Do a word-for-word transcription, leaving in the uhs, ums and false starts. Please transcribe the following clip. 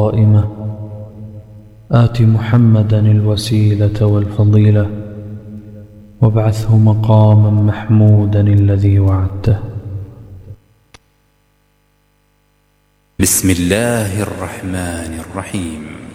قائمة آت محمدا الوسيلة والفضيلة وابعثه مقاما محمودا الذي وعدته. بسم الله الرحمن الرحيم.